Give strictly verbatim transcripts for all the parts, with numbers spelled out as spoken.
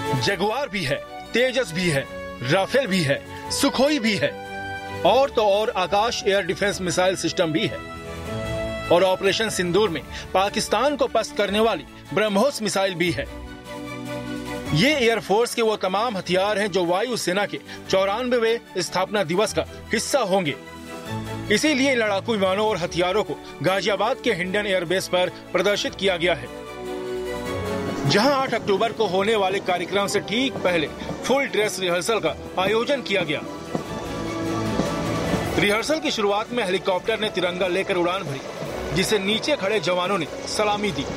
Jaguar भी है, तेजस भी है, राफेल भी है, सुखोई भी है और तो और आकाश एयर डिफेंस मिसाइल सिस्टम भी है। और ऑपरेशन सिंदूर में पाकिस्तान को पस्त करने वाली ब्रह्मोस मिसाइल भी है। ये एयरफोर्स के वो तमाम हथियार हैं जो वायु सेना के चौरानवे स्थापना दिवस का हिस्सा होंगे। इसीलिए लड़ाकू विमानों और हथियारों को गाजियाबाद के हिंडन एयरबेस पर प्रदर्शित किया गया है, जहां आठ अक्टूबर को होने वाले कार्यक्रम से ठीक पहले फुल ड्रेस रिहर्सल का आयोजन किया गया। रिहर्सल की शुरुआत में हेलीकॉप्टर ने तिरंगा लेकर उड़ान भरी, जिसे नीचे खड़े जवानों ने सलामी दी।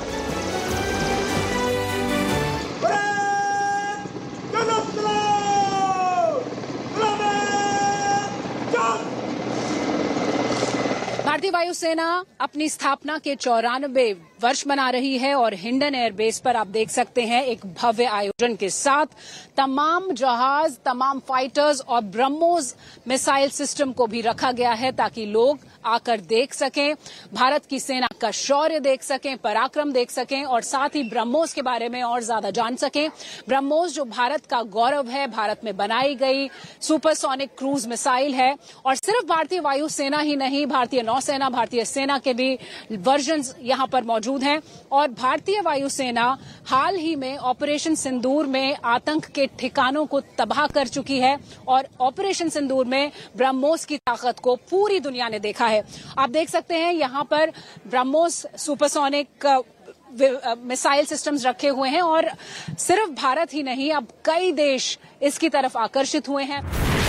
भारतीय वायुसेना अपनी स्थापना के चौरानवे वर्ष मना रही है और हिंडन एयरबेस पर आप देख सकते हैं एक भव्य आयोजन के साथ तमाम जहाज, तमाम फाइटर्स और ब्रह्मोस मिसाइल सिस्टम को भी रखा गया है ताकि लोग आकर देख सकें, भारत की सेना का शौर्य देख सकें, पराक्रम देख सकें और साथ ही ब्रह्मोस के बारे में और ज्यादा जान सकें। ब्रह्मोस जो भारत का गौरव है, भारत में बनाई गई सुपरसोनिक क्रूज मिसाइल है और सिर्फ भारतीय वायुसेना ही नहीं, भारतीय नौसेना, भारतीय सेना के भी वर्जन्स यहां पर मौजूद हैं। और भारतीय वायुसेना हाल ही में ऑपरेशन सिंदूर में आतंक के ठिकानों को तबाह कर चुकी है और ऑपरेशन सिंदूर में ब्रह्मोस की ताकत को पूरी दुनिया ने देखा है। आप देख सकते हैं यहां पर ब्रह्मोस सुपरसोनिक मिसाइल सिस्टम्स रखे हुए हैं और सिर्फ भारत ही नहीं, अब कई देश इसकी तरफ आकर्षित हुए हैं।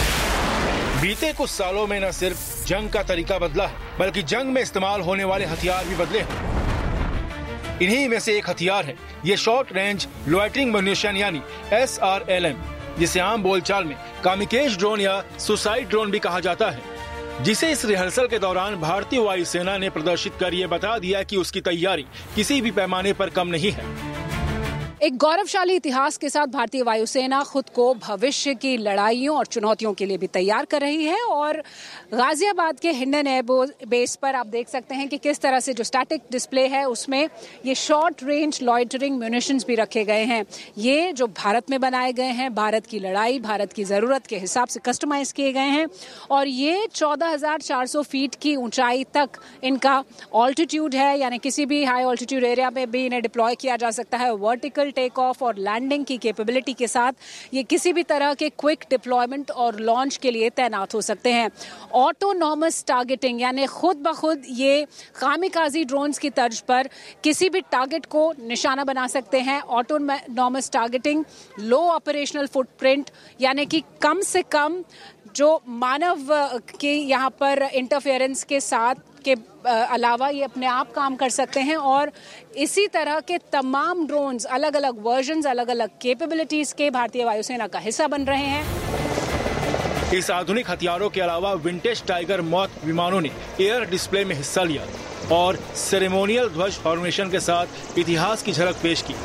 बीते कुछ सालों में न सिर्फ जंग का तरीका बदला है, बल्कि जंग में इस्तेमाल होने वाले हथियार भी बदले हैं। इन्हीं में से एक हथियार है ये शॉर्ट रेंज लॉइटरिंग म्यूनिशन यानी एस आर एल एम, जिसे आम बोलचाल में कामिकेज ड्रोन या सुसाइड ड्रोन भी कहा जाता है, जिसे इस रिहर्सल के दौरान भारतीय वायुसेना ने प्रदर्शित कर ये बता दिया कि उसकी तैयारी किसी भी पैमाने पर कम नहीं है। एक गौरवशाली इतिहास के साथ भारतीय वायुसेना खुद को भविष्य की लड़ाइयों और चुनौतियों के लिए भी तैयार कर रही है और गाजियाबाद के हिंडन एयरबेस पर आप देख सकते हैं कि किस तरह से जो स्टैटिक डिस्प्ले है उसमें ये शॉर्ट रेंज लॉइटरिंग म्यूनिशंस भी रखे गए हैं। ये जो भारत में बनाए गए हैं, भारत की लड़ाई, भारत की जरूरत के हिसाब से कस्टमाइज किए गए हैं और ये चौदह हजार चार सौ फीट की ऊंचाई तक इनका ऑल्टीट्यूड है, यानी किसी भी हाई ऑल्टीट्यूड एरिया में भी इन्हें डिप्लॉय किया जा सकता है। वर्टिकल टेक ऑफ और लैंडिंग की कैपेबिलिटी के साथ ये किसी भी तरह के क्विक डिप्लॉयमेंट और लॉन्च के लिए तैनात हो सकते हैं। ऑटोनॉमस टारगेटिंग यानी खुद ब खुद ये कामिकाजी ड्रोन्स की तर्ज पर किसी भी टारगेट को निशाना बना सकते हैं। ऑटोनॉमस टारगेटिंग, लो ऑपरेशनल फुटप्रिंट यानी कि कम से कम जो मानव के यहाँ पर इंटरफेरेंस के साथ के अलावा ये अपने आप काम कर सकते हैं और इसी तरह के तमाम ड्रोन्स अलग अलग वर्जन्स, अलग अलग कैपेबिलिटीज के भारतीय वायुसेना का हिस्सा बन रहे हैं। इस आधुनिक हथियारों के अलावा विंटेज टाइगर मॉथ विमानों ने एयर डिस्प्ले में हिस्सा लिया और सेरेमोनियल ध्वज फॉर्मेशन के साथ इतिहास की झलक पेश की।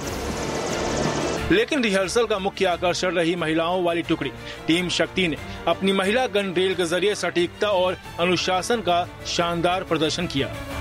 लेकिन रिहर्सल का मुख्य आकर्षण रही महिलाओं वाली टुकड़ी टीम शक्ति ने अपनी महिला गन ड्रिल के जरिए सटीकता और अनुशासन का शानदार प्रदर्शन किया।